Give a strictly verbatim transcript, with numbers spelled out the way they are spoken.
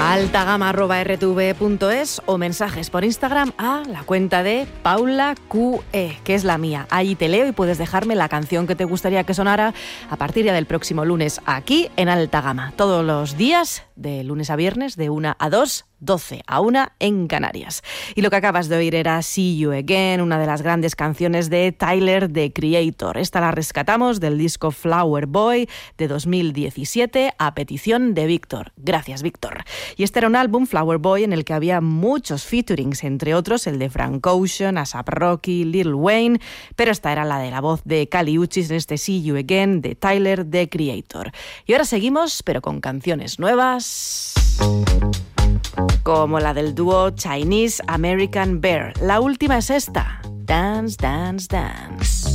altagama arroba r t v punto es o mensajes por Instagram a la cuenta de Paula Q E, que es la mía. Allí te leo y puedes dejarme la canción que te gustaría que sonara a partir ya del próximo lunes aquí en Alta Gama. Todos los días, de lunes a viernes, de una a dos, doce a una en Canarias. Y lo que acabas de oír era See You Again, una de las grandes canciones de Tyler, The Creator. Esta la rescatamos del disco Flower Boy de dos mil diecisiete a petición de Víctor. Gracias, Víctor. Y este era un álbum, Flower Boy, en el que había muchos featurings, entre otros el de Frank Ocean, A$ap Rocky, Lil Wayne, pero esta era la de la voz de Kali Uchis en este See You Again de Tyler, The Creator. Y ahora seguimos, pero con canciones nuevas, como la del dúo Chinese American Bear. La última es esta, Dance, Dance, Dance.